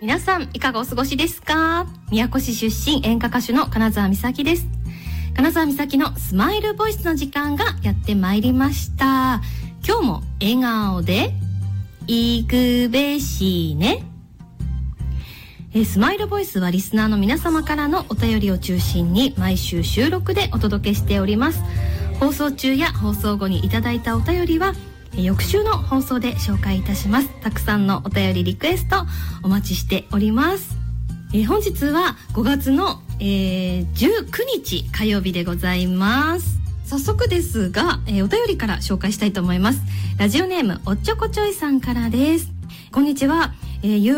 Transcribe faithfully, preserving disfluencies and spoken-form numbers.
皆さんいかがお過ごしですか？宮古市出身演歌歌手の金沢美咲です。金沢美咲のスマイルボイスの時間がやってまいりました。今日も笑顔でいくべしね。えスマイルボイスはリスナーの皆様からのお便りを中心に毎週収録でお届けしております。放送中や放送後にいただいたお便りは翌週の放送で紹介いたします。たくさんのお便りリクエストお待ちしております。えー、本日はごがつの、えー、じゅうくにち火曜日でございます。早速ですが、えー、お便りから紹介したいと思います。ラジオネームおっちょこちょいさんからです。こんにちは、えー